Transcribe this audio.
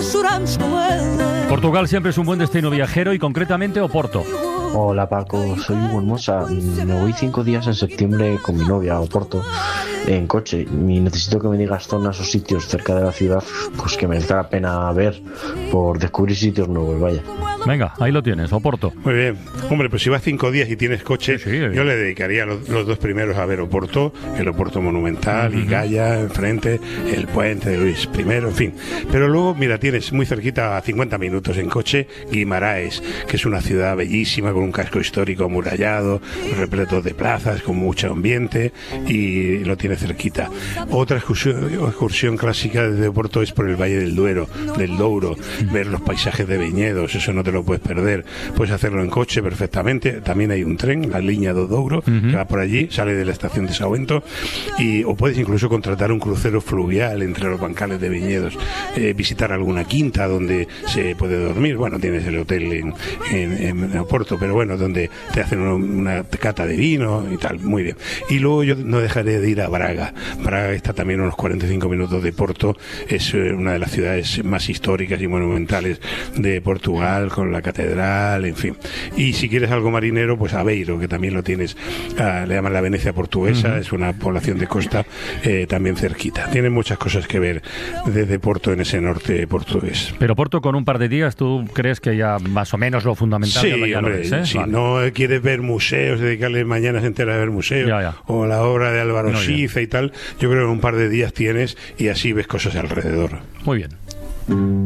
Portugal siempre es un buen destino viajero y concretamente Oporto. Hola Paco, soy Hugo Hermosa. Me voy 5 días en septiembre con mi novia a Oporto en coche y necesito que me digas zonas o sitios cerca de la ciudad pues que merezca la pena ver por descubrir sitios nuevos, vaya. Venga, ahí lo tienes, Oporto. Muy bien. Hombre, pues si vas 5 días y tienes coche, Sí, yo le dedicaría los 2 primeros a ver Oporto, el Oporto Monumental y Gaia, enfrente, el puente de Luis I, en fin. Pero luego, mira, tienes muy cerquita, a 50 minutos en coche, Guimaraes, que es una ciudad bellísima, con un casco histórico amurallado, repleto de plazas, con mucho ambiente, y lo tiene cerquita. Otra excursión clásica desde Oporto es por el Valle del Douro, ver los paisajes de viñedos, eso no te lo puedes perder. Puedes hacerlo en coche perfectamente. También hay un tren, la línea do Douro, que va por allí, sale de la estación de Sahuento, o puedes incluso contratar un crucero fluvial entre los bancales de viñedos, visitar alguna quinta donde se puede dormir. Bueno, tienes el hotel en Oporto, pero bueno, donde te hacen una cata de vino y tal, muy bien. Y luego yo no dejaré de ir a Braga. Braga está también a unos 45 minutos de Porto, es una de las ciudades más históricas y monumentales de Portugal, con la catedral, en fin. Y si quieres algo marinero, pues Aveiro, que también lo tienes, le llaman la Venecia portuguesa, es una población de costa también cerquita. Tiene muchas cosas que ver desde Porto en ese norte portugués. Pero Porto con un par de días, ¿tú crees que ya más o menos lo fundamental ya lo es, si vale. no quieres ver museos, dedicarle mañanas enteras a ver museos, o la obra de Álvaro Siza y tal, yo creo que un par de días tienes y así ves cosas alrededor. Muy bien.